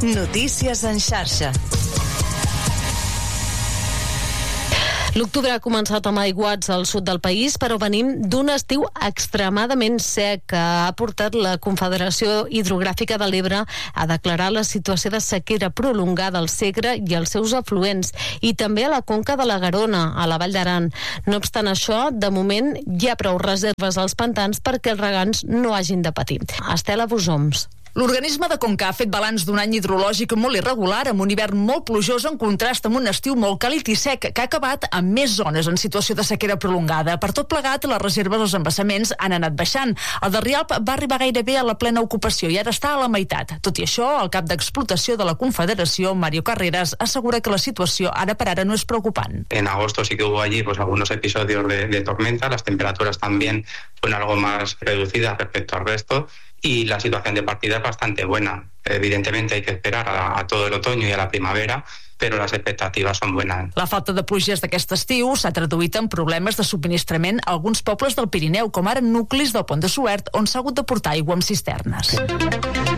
Notícies en xarxa. L'octubre ha començat amb aiguats al sud del país, però venim d'un estiu extremadament sec que ha portat la Confederació Hidrogràfica de l'Ebre a declarar la situació de sequera prolongada al Segre i als seus afluents, i també a la conca de la Garona, a la Vall d'Aran. No obstant això, de moment hi ha prou reserves als pantans perquè els regants no hagin de patir. Estela Busoms. L'organisme de Conca ha fet balanç d'un any hidrològic molt irregular, amb un hivern molt plujós en contrast amb un estiu molt càlid i sec, que ha acabat amb més zones en situació de sequera prolongada. Per tot plegat, les reserves dels embassaments han anat baixant. El de Rialp va arribar gairebé a la plena ocupació i ara està a la meitat. Tot i això, el cap d'explotació de la Confederació, Mario Carreras, assegura que la situació ara per ara no és preocupant. En agosto sí que hubo allí algunos episodios de tormenta, las temperaturas también fueron algo más reducidas respecto al resto. Y la situación de partida es bastante buena. Evidentemente hay que esperar a todo el otoño y a la primavera, però les expectatives són bones. La falta de pluges d'aquest estiu s'ha traduït en problemes de subministrament a alguns pobles del Pirineu, com ara nuclis del Pont de Suert, on s'ha hagut de portar aigua amb cisternes.